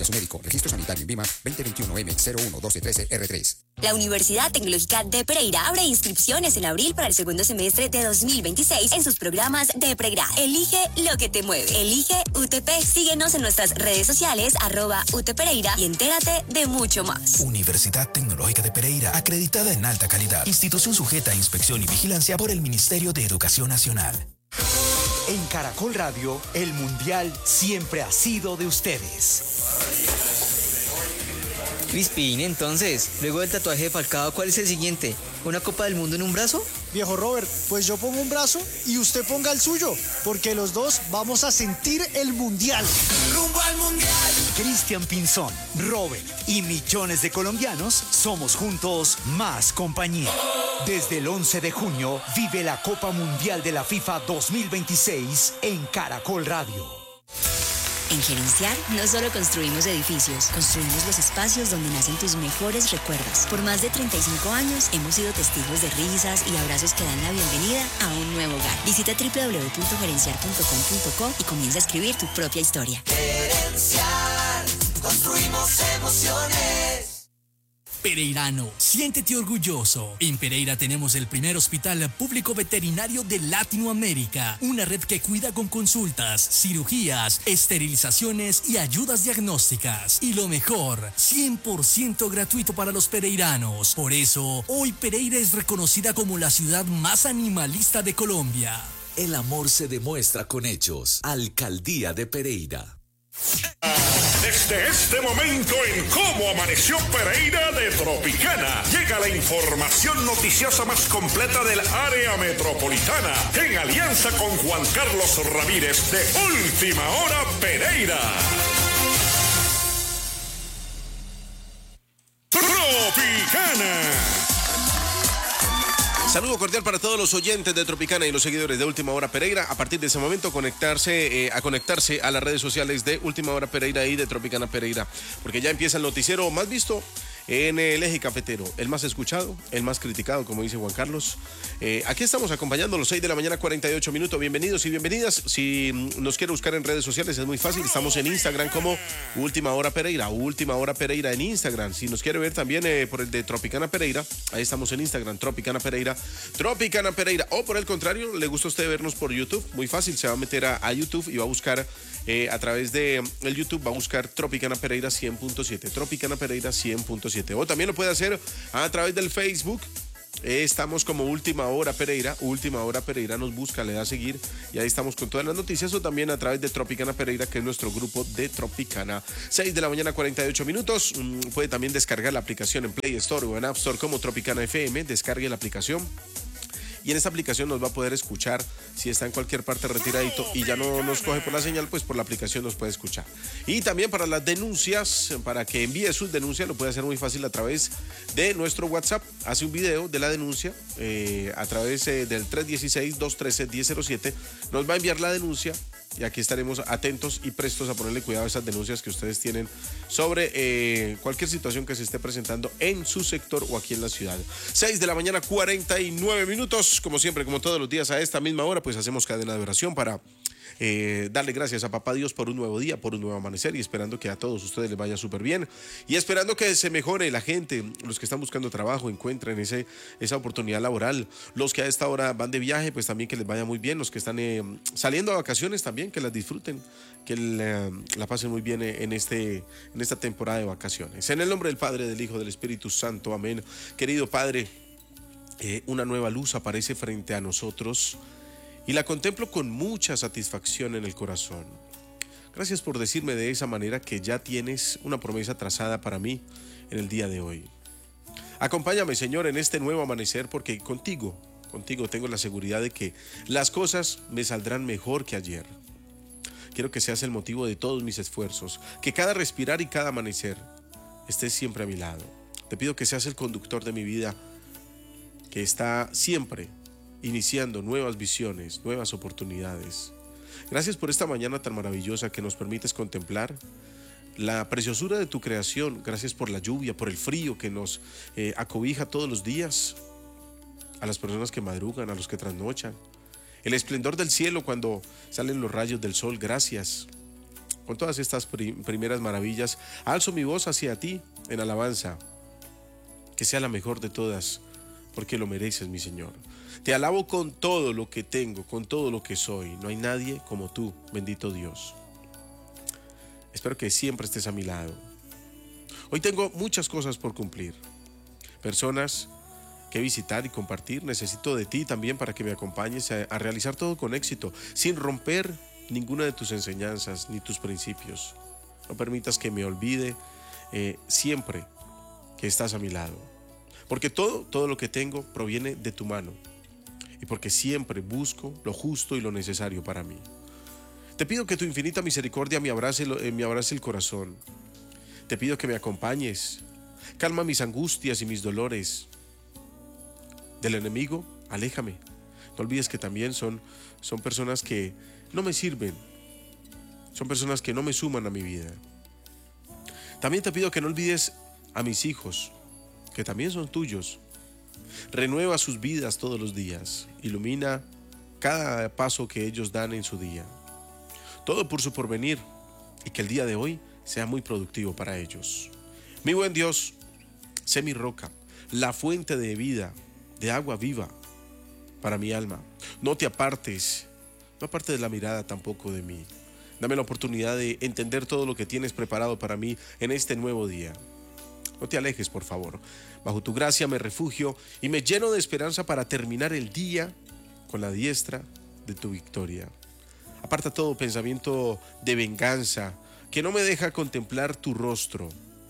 Su médico, registro sanitario INVIMA 2021M011213R3. La Universidad Tecnológica de Pereira abre inscripciones en abril para el segundo semestre de 2026 en sus programas de pregrado. Elige lo que te mueve. Elige UTP. Síguenos en nuestras redes sociales @UTPereira y entérate de mucho más. Universidad Tecnológica de Pereira, acreditada en alta calidad. Institución sujeta a inspección y vigilancia por el Ministerio de Educación Nacional. En Caracol Radio, el Mundial siempre ha sido de ustedes. Crispin, entonces, luego del tatuaje de Falcao, ¿cuál es el siguiente? ¿Una Copa del Mundo en un brazo? Viejo Robert, pues yo pongo un brazo y usted ponga el suyo, porque los dos vamos a sentir el Mundial. ¡Rumbo al Mundial! Cristian Pinzón, Robert y millones de colombianos somos juntos más compañía. Desde el 11 de junio, vive la Copa Mundial de la FIFA 2026 en Caracol Radio. En Gerenciar no solo construimos edificios, construimos los espacios donde nacen tus mejores recuerdos. Por más de 35 años hemos sido testigos de risas y abrazos que dan la bienvenida a un nuevo hogar. Visita www.gerenciar.com.co y comienza a escribir tu propia historia. Gerenciar, construimos emociones. Pereirano, siéntete orgulloso. En Pereira tenemos el primer hospital público veterinario de Latinoamérica. Una red que cuida con consultas, cirugías, esterilizaciones y ayudas diagnósticas. Y lo mejor, 100% gratuito para los pereiranos. Por eso, hoy Pereira es reconocida como la ciudad más animalista de Colombia. El amor se demuestra con hechos. Alcaldía de Pereira. Desde este momento en Cómo Amaneció Pereira de Tropicana, llega la información noticiosa más completa del área metropolitana, en alianza con Juan Carlos Ramírez de Última Hora Pereira. Tropicana. Saludo cordial para todos los oyentes de Tropicana y los seguidores de Última Hora Pereira. A partir de ese momento conectarse a las redes sociales de Última Hora Pereira y de Tropicana Pereira, porque ya empieza el noticiero más visto en el eje cafetero, el más escuchado, el más criticado, como dice Juan Carlos. Aquí estamos acompañando a los 6 de la mañana, 48 minutos. Bienvenidos y bienvenidas. Si nos quiere buscar en redes sociales es muy fácil. Estamos en Instagram como Última Hora Pereira, Última Hora Pereira en Instagram. Si nos quiere ver también por el de Tropicana Pereira, ahí estamos en Instagram, Tropicana Pereira. O por el contrario, le gusta a usted vernos por YouTube, muy fácil, se va a meter a YouTube y va a buscar a través de el YouTube, va a buscar Tropicana Pereira 100.7, Tropicana Pereira 100.7, o también lo puede hacer a través del Facebook. Estamos como Última Hora Pereira nos busca, le da a seguir y ahí estamos con todas las noticias, o también a través de Tropicana Pereira, que es nuestro grupo de Tropicana. 6 de la mañana, 48 minutos. Puede también descargar la aplicación en Play Store o en App Store como Tropicana FM, descargue la aplicación. Y en esta aplicación nos va a poder escuchar si está en cualquier parte retiradito y ya no nos coge por la señal, pues por la aplicación nos puede escuchar. Y también para las denuncias, para que envíe sus denuncias, lo puede hacer muy fácil a través de nuestro WhatsApp. Hace un video de la denuncia a través del 316-213-1007. Nos va a enviar la denuncia y aquí estaremos atentos y prestos a ponerle cuidado a esas denuncias que ustedes tienen sobre cualquier situación que se esté presentando en su sector o aquí en la ciudad. 6 de la mañana, 49 minutos. Como siempre, como todos los días a esta misma hora, pues hacemos cadena de oración para darle gracias a Papá Dios por un nuevo día, por un nuevo amanecer, y esperando que a todos ustedes les vaya súper bien y esperando que se mejore la gente, los que están buscando trabajo encuentren esa oportunidad laboral, los que a esta hora van de viaje, pues también que les vaya muy bien, los que están saliendo a vacaciones también, que las disfruten, que la pasen muy bien en esta temporada de vacaciones. En el nombre del Padre, del Hijo, del Espíritu Santo, amén. Querido Padre, una nueva luz aparece frente a nosotros y la contemplo con mucha satisfacción en el corazón. Gracias por decirme de esa manera que ya tienes una promesa trazada para mí en el día de hoy. Acompáñame, Señor, en este nuevo amanecer, porque contigo tengo la seguridad de que las cosas me saldrán mejor que ayer. Quiero que seas el motivo de todos mis esfuerzos, que cada respirar y cada amanecer estés siempre a mi lado. Te pido que seas el conductor de mi vida, que está siempre iniciando nuevas visiones, nuevas oportunidades. Gracias por esta mañana tan maravillosa que nos permites contemplar la preciosura de tu creación. Gracias por la lluvia, por el frío que nos acobija todos los días, a las personas que madrugan, a los que trasnochan, el esplendor del cielo cuando salen los rayos del sol. Gracias con todas estas primeras maravillas, alzo mi voz hacia ti en alabanza, que sea la mejor de todas, porque lo mereces, mi Señor. Te alabo con todo lo que tengo, con todo lo que soy. No hay nadie como tú, bendito Dios. Espero que siempre estés a mi lado. Hoy tengo muchas cosas por cumplir, personas que visitar y compartir. Necesito de ti también para que me acompañes a realizar todo con éxito, sin romper ninguna de tus enseñanzas ni tus principios. No permitas que me olvide siempre que estás a mi lado, porque todo lo que tengo proviene de tu mano y porque siempre busco lo justo y lo necesario para mí. Te pido que tu infinita misericordia me abrace el corazón. Te pido que me acompañes. Calma mis angustias y mis dolores. Del enemigo, aléjame. No olvides que también son personas que no me sirven. Son personas que no me suman a mi vida. También te pido que no olvides a mis hijos, que también son tuyos. Renueva sus vidas todos los días. Ilumina cada paso que ellos dan en su día. Todo por su porvenir, y que el día de hoy sea muy productivo para ellos. Mi buen Dios, sé mi roca, la fuente de vida, de agua viva para mi alma. No te apartes, no apartes de la mirada tampoco de mí. Dame la oportunidad de entender todo lo que tienes preparado para mí en este nuevo día. No te alejes, por favor. Bajo tu gracia me refugio y me lleno de esperanza para terminar el día con la diestra de tu victoria. Aparta todo pensamiento de venganza que no me deja contemplar tu rostro.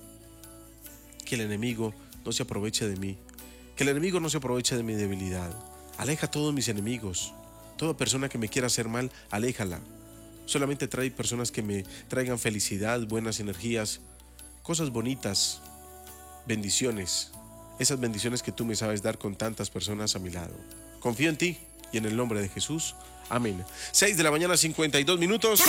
Que el enemigo no se aproveche de mí. Que el enemigo no se aproveche de mi debilidad. Aleja a todos mis enemigos. Toda persona que me quiera hacer mal, aléjala. Solamente trae personas que me traigan felicidad, buenas energías, cosas bonitas, bendiciones. Esas bendiciones que tú me sabes dar con tantas personas a mi lado. Confío en ti y en el nombre de Jesús. Amén. 6 de la mañana, 52 minutos.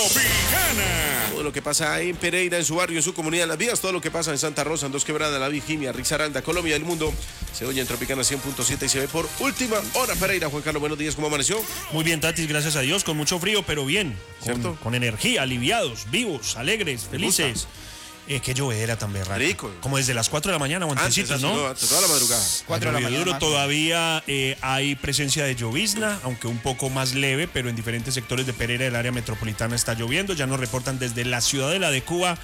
Tropicana. Todo lo que pasa en Pereira, en su barrio, en su comunidad, en las vías, todo lo que pasa en Santa Rosa, en Dos Quebradas, La Virginia, Risaralda, Colombia, el mundo, se oye en Tropicana 100.7 y se ve por última hora. Pereira, Juan Carlos, buenos días, ¿cómo amaneció? Muy bien, Tatis, gracias a Dios, con mucho frío, pero bien. Con energía, aliviados, vivos, alegres, felices. Que llovera también, raro. Rico. Como desde las 4 de la mañana, aguantecitas, ¿no? Toda la madrugada. 4 de la mañana. Duro, todavía hay presencia de llovizna, aunque un poco más leve, pero en diferentes sectores de Pereira, el área metropolitana, está lloviendo. Ya nos reportan desde la Ciudadela de Cuba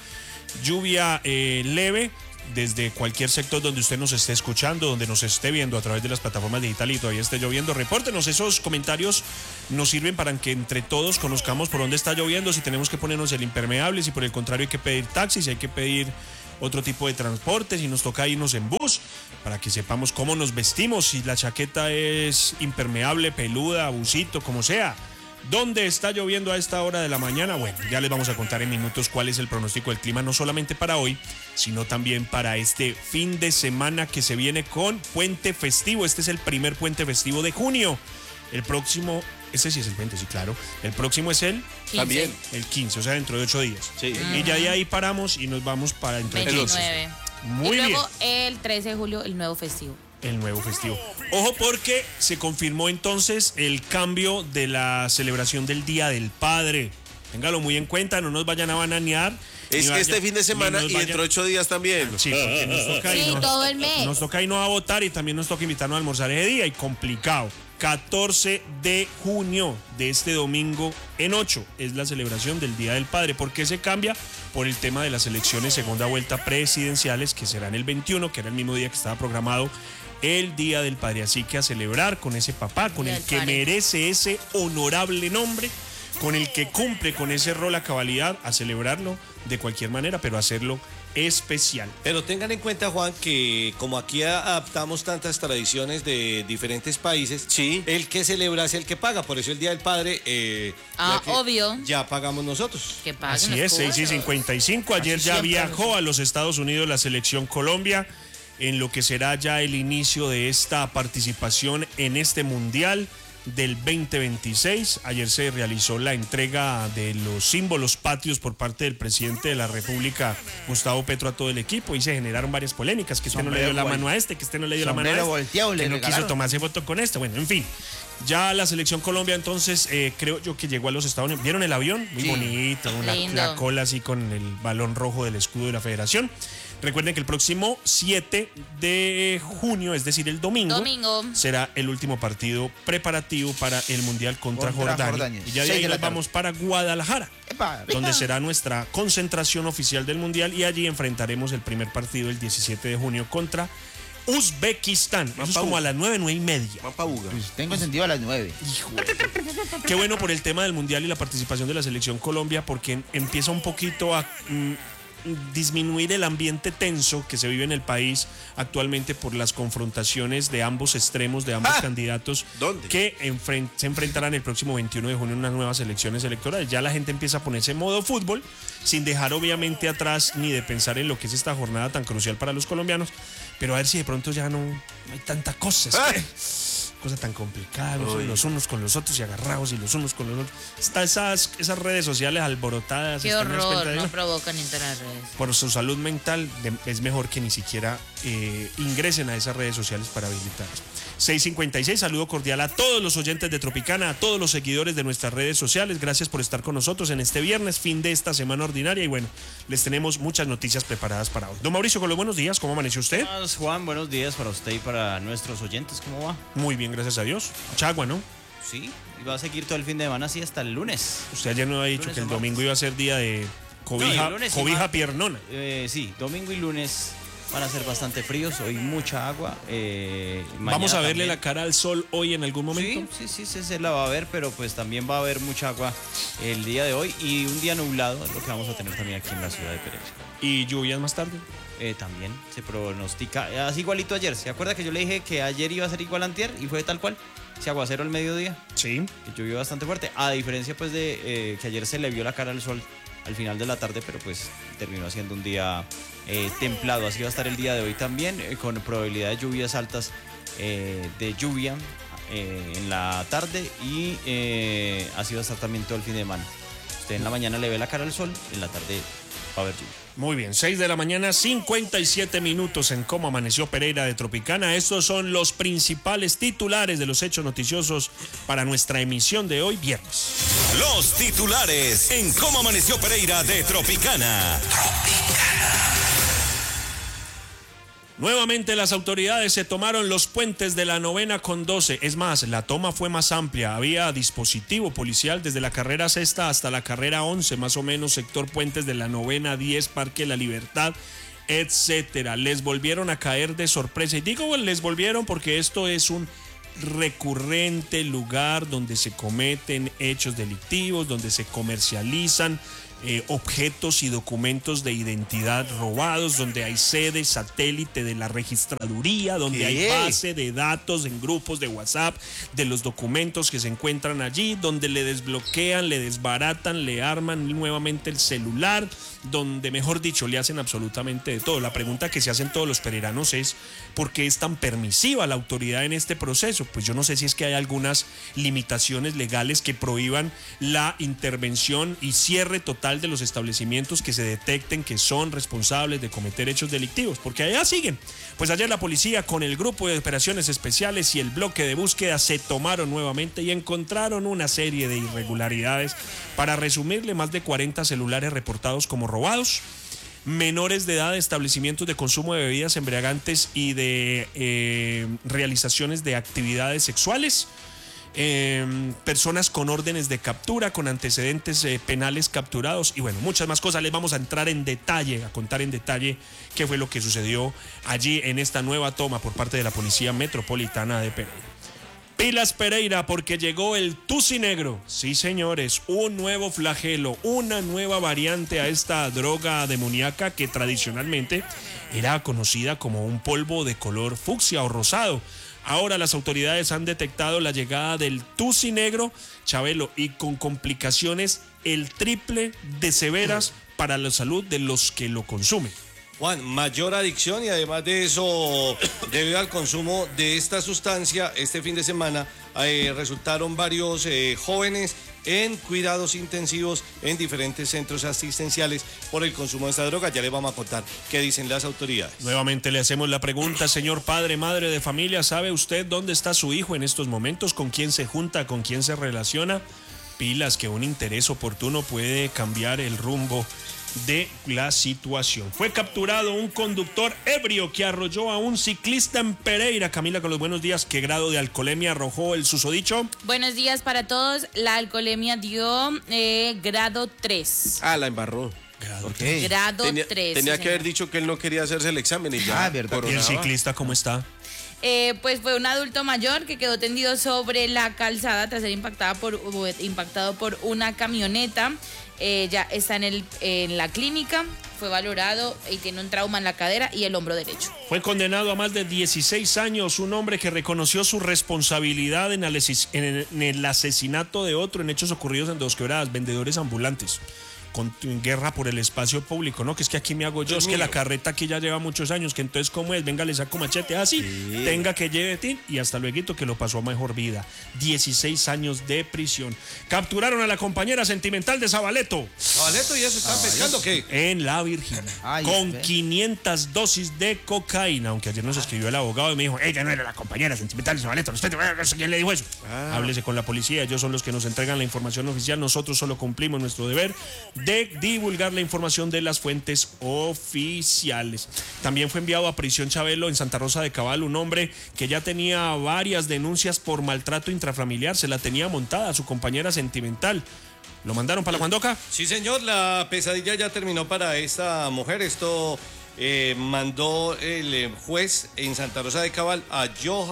lluvia leve. Desde cualquier sector donde usted nos esté escuchando, donde nos esté viendo a través de las plataformas digitales y todavía esté lloviendo, repórtenos. Esos comentarios nos sirven para que entre todos conozcamos por dónde está lloviendo, si tenemos que ponernos el impermeable, si por el contrario hay que pedir taxis, si hay que pedir otro tipo de transporte, si nos toca irnos en bus, para que sepamos cómo nos vestimos, si la chaqueta es impermeable, peluda, busito, como sea. ¿Dónde está lloviendo a esta hora de la mañana? Bueno, ya les vamos a contar en minutos cuál es el pronóstico del clima, no solamente para hoy, sino también para este fin de semana que se viene con puente festivo. Este es el primer puente festivo de junio. El próximo, ese sí es el 20, sí, claro. El próximo es el 15. También. El 15, o sea, dentro de 8 días. Sí. Y ya de ahí paramos y nos vamos para dentro de 29. Muy bien. Y luego el 13 de julio, el nuevo festivo. El nuevo festivo. Ojo, porque se confirmó entonces el cambio de la celebración del Día del Padre. Téngalo muy en cuenta, no nos vayan a bananear. Es este fin de semana y dentro de 8 días también. Sí, porque nos toca sí, todo el mes. Nos toca irnos a votar y también nos toca invitarnos a almorzar ese día y complicado. 14 de junio de este domingo en 8 es la celebración del Día del Padre. ¿Por qué se cambia? Por el tema de las elecciones segunda vuelta presidenciales, que serán el 21, que era el mismo día que estaba programado el Día del Padre. Así que a celebrar con ese papá, con el que merece ese honorable nombre, con el que cumple con ese rol a cabalidad, a celebrarlo de cualquier manera, pero hacerlo especial. Pero tengan en cuenta, Juan, que como aquí adaptamos tantas tradiciones de diferentes países, sí, el que celebra es el que paga. Por eso el Día del Padre, obvio, ya pagamos nosotros. Que paguen. Así es, 6:55. Ayer ya viajó a los Estados Unidos la selección Colombia, en lo que será ya el inicio de esta participación en este mundial. del 2026. Ayer se realizó la entrega de los símbolos patrios por parte del presidente de la República, Gustavo Petro, a todo el equipo, y se generaron varias polémicas, que este no le dio la mano a este, que este no le dio la mano a este, volteado, que no quiso tomarse foto con este. Bueno, en fin. Ya la selección Colombia, entonces, creo yo que llegó a los Estados Unidos. ¿Vieron el avión? Muy bonito, la cola así con el balón rojo del escudo de la federación. Recuerden que el próximo 7 de junio, es decir, el domingo, será el último partido preparativo para el Mundial contra Jordania. Y ya de ahí nos vamos para Guadalajara, donde será nuestra concentración oficial del Mundial, y allí enfrentaremos el primer partido el 17 de junio contra Uzbekistán. Eso es como a las 9:30. Pues tengo encendido a las 9. Qué bueno por el tema del Mundial y la participación de la selección Colombia, porque empieza un poquito a disminuir el ambiente tenso que se vive en el país actualmente por las confrontaciones de ambos extremos, de ambos candidatos que se enfrentarán el próximo 21 de junio en unas nuevas elecciones electorales. Ya la gente empieza a ponerse en modo fútbol, sin dejar obviamente atrás ni de pensar en lo que es esta jornada tan crucial para los colombianos, pero a ver si de pronto ya no hay tanta cosa. Cosa tan complicada, los unos con los otros y agarrados y los unos con los otros. Está esas redes sociales alborotadas. Qué horror, no provocan entrar a redes. Por su salud mental es mejor que ni siquiera ingresen a esas redes sociales para habilitarlas. 6:56, saludo cordial a todos los oyentes de Tropicana, a todos los seguidores de nuestras redes sociales. Gracias por estar con nosotros en este viernes, fin de esta semana ordinaria, y bueno, les tenemos muchas noticias preparadas para hoy. Don Mauricio, con los buenos días, ¿cómo amaneció usted? Juan, buenos días para usted y para nuestros oyentes, ¿cómo va? Muy bien, gracias a Dios. Mucha agua, ¿no? Sí, y va a seguir todo el fin de semana así hasta el lunes. Usted ayer no había dicho que el domingo iba a ser día de cobija piernona. Sí, domingo y lunes van a ser bastante fríos, hoy mucha agua. ¿Vamos a verle la cara al sol hoy en algún momento? Sí, se la va a ver, pero pues también va a haber mucha agua el día de hoy y un día nublado es lo que vamos a tener también aquí en la ciudad de Pereira. ¿Y lluvias más tarde? También se pronostica, así igualito ayer. ¿Se acuerda que yo le dije que ayer iba a ser igual antier? Y fue tal cual. Ese aguacero al mediodía. Sí. Que llovió bastante fuerte. A diferencia pues de que ayer se le vio la cara al sol al final de la tarde, pero pues terminó siendo un día templado. Así va a estar el día de hoy también, con probabilidad de lluvias altas de lluvia en la tarde, y así va a estar también todo el fin de semana. Usted en la mañana le ve la cara al sol, en la tarde va a haber lluvia. Muy bien, 6 de la mañana, 57 minutos en Cómo Amaneció Pereira de Tropicana. Estos son los principales titulares de los hechos noticiosos para nuestra emisión de hoy, viernes. Los titulares en Cómo Amaneció Pereira de Tropicana. Nuevamente las autoridades se tomaron los puentes de la 9ª con 12. Es más, la toma fue más amplia. Había dispositivo policial desde la carrera 6 hasta la carrera 11, más o menos, sector puentes de la 9ª, 10, Parque La Libertad, etcétera. Les volvieron a caer de sorpresa. Y digo les volvieron porque esto es un recurrente lugar donde se cometen hechos delictivos, donde se comercializan objetos y documentos de identidad robados, donde hay sede satélite de la registraduría, donde hay base de datos en grupos de WhatsApp de los documentos que se encuentran allí, donde le desbloquean, le desbaratan, le arman nuevamente el celular, donde, mejor dicho, le hacen absolutamente de todo. La pregunta que se hacen todos los pereiranos es ¿por qué es tan permisiva la autoridad en este proceso? Pues yo no sé si es que hay algunas limitaciones legales que prohíban la intervención y cierre total de los establecimientos que se detecten que son responsables de cometer hechos delictivos, porque allá siguen. Pues ayer la policía con el grupo de operaciones especiales y el bloque de búsqueda se tomaron nuevamente y encontraron una serie de irregularidades. Para resumirle, más de 40 celulares reportados como robados, menores de edad de establecimientos de consumo de bebidas embriagantes y de realizaciones de actividades sexuales, personas con órdenes de captura, con antecedentes penales capturados, y bueno, muchas más cosas. Les vamos a entrar en detalle, a contar en detalle qué fue lo que sucedió allí en esta nueva toma por parte de la Policía Metropolitana de Pereira. Pilas Pereira, porque llegó el tusi negro. Sí, señores, un nuevo flagelo, una nueva variante a esta droga demoníaca que tradicionalmente era conocida como un polvo de color fucsia o rosado. Ahora las autoridades han detectado la llegada del tusi negro, Chabelo, y con complicaciones el triple de severas para la salud de los que lo consumen. Juan, mayor adicción y además de eso, debido al consumo de esta sustancia, este fin de semana resultaron varios jóvenes en cuidados intensivos en diferentes centros asistenciales por el consumo de esta droga. Ya les vamos a contar qué dicen las autoridades. Nuevamente le hacemos la pregunta, señor padre, madre de familia, ¿sabe usted dónde está su hijo en estos momentos? ¿Con quién se junta? ¿Con quién se relaciona? Pilas, que un interés oportuno puede cambiar el rumbo de la situación. Fue capturado un conductor ebrio que arrolló a un ciclista en Pereira. Camila, con los buenos días. ¿Qué grado de alcoholemia arrojó el susodicho? Buenos días para todos. La alcoholemia dio grado 3. Ah, la embarró. ¿Grado 3? Grado 3. Tenía que haber dicho que él no quería hacerse el examen y ya. ¿Verdad? ¿Y el ciclista cómo está? Pues fue un adulto mayor que quedó tendido sobre la calzada tras ser impactado por una camioneta. Ya está en la clínica, fue valorado y tiene un trauma en la cadera y el hombro derecho. Fue condenado a más de 16 años un hombre que reconoció su responsabilidad en el asesinato de otro en hechos ocurridos en Dos Quebradas, vendedores ambulantes. Con guerra por el espacio público, ¿no? Que es que aquí me hago yo, es que la carreta aquí ya lleva muchos años, que entonces ¿cómo es? Venga, le saco machete, así, tenga que lleve ti y hasta luego que lo pasó a mejor vida. 16 años de prisión. Capturaron a la compañera sentimental de Zabaleto. ¿Zabaleto y eso están pescando qué? En La Virginia. Con 500 dosis de cocaína, aunque ayer nos escribió el abogado y me dijo, ella no era la compañera sentimental de Zabaleto, ¿usted quién le dijo eso? Háblese con la policía, ellos son los que nos entregan la información oficial, nosotros solo cumplimos nuestro deber de divulgar la información de las fuentes oficiales. También fue enviado a prisión Chabelo en Santa Rosa de Cabal un hombre que ya tenía varias denuncias por maltrato intrafamiliar, se la tenía montada a su compañera sentimental. ¿Lo mandaron para la Juandoca? Sí, señor, la pesadilla ya terminó para esta mujer. Esto mandó el juez en Santa Rosa de Cabal a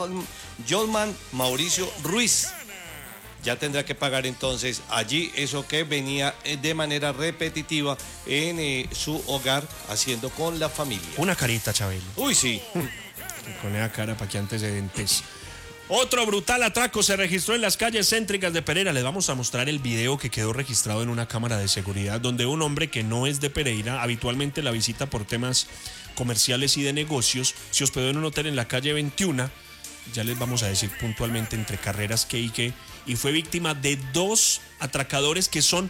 Jolman Mauricio Ruiz. Ya tendrá que pagar entonces allí eso que venía de manera repetitiva en su hogar haciendo con la familia. Una carita, Chabelo. Uy, sí. Con esa cara para que antecedentes. Otro brutal atraco se registró en las calles céntricas de Pereira. Les vamos a mostrar el video que quedó registrado en una cámara de seguridad donde un hombre que no es de Pereira, habitualmente la visita por temas comerciales y de negocios, se hospedó en un hotel en la calle 21. Ya les vamos a decir puntualmente entre carreras qué y qué. Y fue víctima de 2 atracadores que son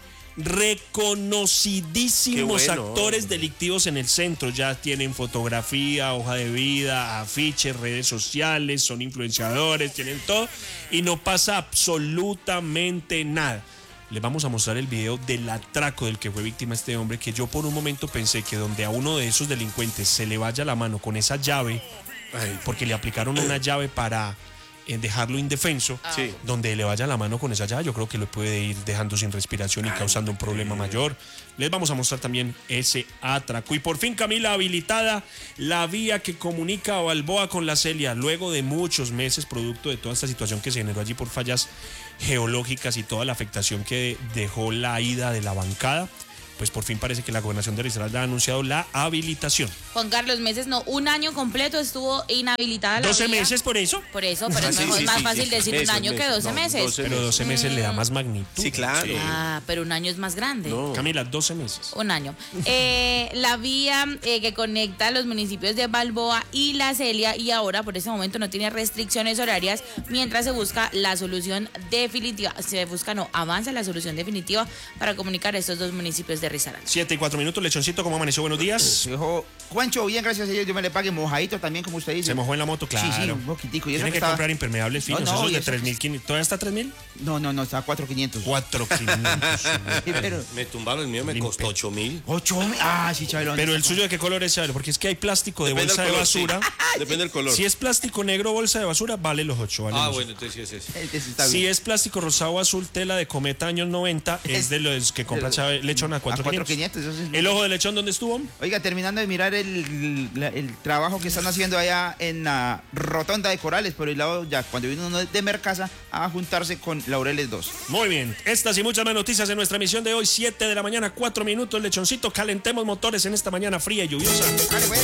reconocidísimos actores delictivos en el centro. Ya tienen fotografía, hoja de vida, afiches, redes sociales, son influenciadores, tienen todo y no pasa absolutamente nada. Les vamos a mostrar el video del atraco del que fue víctima este hombre, que yo por un momento pensé que donde a uno de esos delincuentes se le vaya la mano con esa llave, porque le aplicaron una llave para dejarlo indefenso, donde le vaya la mano con esa llave, yo creo que lo puede ir dejando sin respiración y causando un problema mayor. Les vamos a mostrar también ese atraco. Y por fin, Camila, habilitada la vía que comunica a Balboa con La Celia, luego de muchos meses, producto de toda esta situación que se generó allí por fallas geológicas y toda la afectación que dejó la ida de la bancada. Pues por fin parece que la gobernación de Risaralda ha anunciado la habilitación. Juan Carlos, meses no, un año completo estuvo inhabilitada la 12 vía. meses por eso. Por eso, pero es más fácil decir un año que 12 meses. Pero 12 meses le da más magnitud. Sí, claro. Ah, pero un año es más grande. No. Camila, 12 meses. Un año. La vía que conecta los municipios de Balboa y La Celia y ahora por ese momento no tiene restricciones horarias mientras se busca la solución definitiva. Avanza la solución definitiva para comunicar a estos dos municipios de Risaralda. 7:04, Lechoncito, ¿cómo amaneció? Buenos días. Juancho, bien, gracias a Dios, yo me le pague mojadito también, como usted dice. Se mojó en la moto, claro. Sí, un poquitico. Tiene que comprar impermeables finos, esos de 3.500. ¿Todavía está 3.000? No, está 4.500. 4.500. Me tumbaron el mío, me costó 8.000. 8.000, sí, Chabelo. Pero el suyo, ¿de qué color es, Chabelo? Porque es que hay plástico de bolsa de basura. Depende del color. Si es plástico negro, bolsa de basura, vale los 8. Bueno, entonces sí es ese. Si es plástico rosado azul, tela de Cometa años 90, es de los que compra Lechón a 4.500. ¿El ojo de lechón dónde estuvo? Oiga, terminando de mirar el trabajo que están haciendo allá en la rotonda de Corales, por el lado ya cuando vino uno de Mercasa a juntarse con Laureles 2. Muy bien, estas y muchas más noticias en nuestra emisión de hoy, 7 de la mañana, 4 minutos, Lechoncito, calentemos motores en esta mañana fría y lluviosa. Vale, bueno.